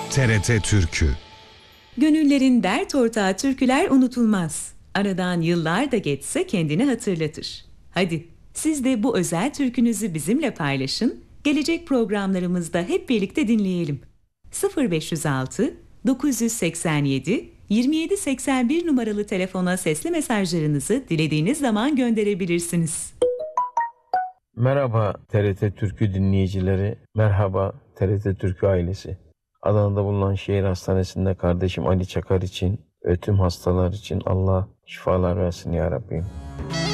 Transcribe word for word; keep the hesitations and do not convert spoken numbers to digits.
T R T Türkü. Gönüllerin dert ortağı türküler unutulmaz. Aradan yıllar da geçse kendini hatırlatır. Hadi siz de bu özel türkünüzü bizimle paylaşın. Gelecek programlarımızda hep birlikte dinleyelim. sıfır beş yüz altı dokuz seksen yedi yirmi yedi seksen bir numaralı telefona sesli mesajlarınızı dilediğiniz zaman gönderebilirsiniz. Merhaba T R T Türkü dinleyicileri, merhaba T R T Türkü ailesi. Adana'da bulunan şehir hastanesinde kardeşim Ali Çakar için ve tüm hastalar için Allah şifalar versin ya Rabbim.